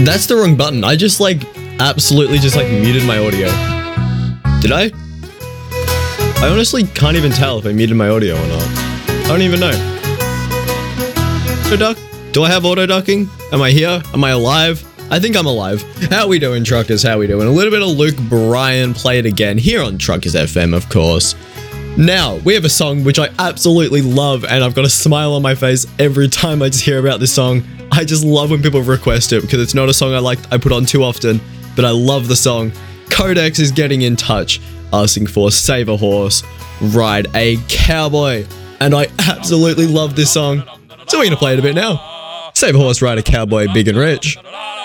That's the wrong button. I just absolutely just muted my audio. Did I? I honestly can't even tell if I muted my audio or not. I don't even know. Auto duck? Do I have auto ducking? Am I here? Am I alive? I think I'm alive. How we doing, truckers? How we doing? A little bit of Luke Bryan played again here on Truckers FM, of course. Now, we have a song which I absolutely love, and I've got a smile on my face every time I just hear about this song. I just love when people request it because it's not a song I put on too often, but I love the song. Codex is getting in touch, asking for Save a Horse, Ride a Cowboy, and I absolutely love this song. So we're going to play it a bit now. Save a Horse, Ride a Cowboy, Big and Rich.